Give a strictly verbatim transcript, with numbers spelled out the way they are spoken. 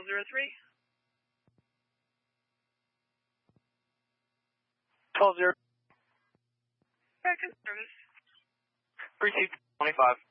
zero three. twelve zero. Second service. Received twenty-five.